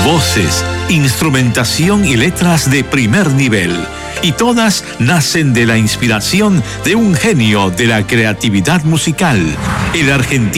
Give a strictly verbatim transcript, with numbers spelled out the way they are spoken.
Voces, instrumentación y letras de primer nivel. Y todas nacen de la inspiración de un genio de la creatividad musical, el argentino